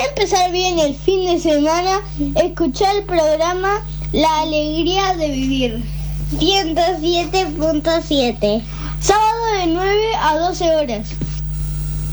empezar bien el fin de semana, escuchá el programa La Alegría de Vivir. 107.7. Sábado de 9 a 12 horas.